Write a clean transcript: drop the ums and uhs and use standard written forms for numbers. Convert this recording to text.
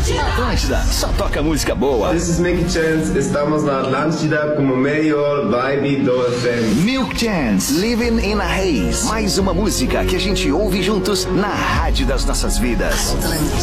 Atlântida, só toca música boa. This is Milk Chance, estamos na Atlântida como melhor vibe do FM. Milk Chance, Living in a Haze. Mais uma música que a gente ouve juntos na rádio das nossas vidas.